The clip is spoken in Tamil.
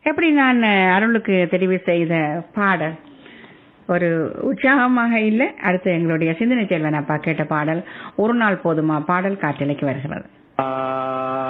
எப்படி நான் அருளுக்கு தெரிவு செய்த பாடல் ஒரு உற்சாகமாக இல்லை. அடுத்து எங்களுடைய சிந்தனை செல்வன் அப்பா கேட்ட பாடல் ஒரு நாள் போதுமா பாடல் காற்றலைக்கு வருகிறது.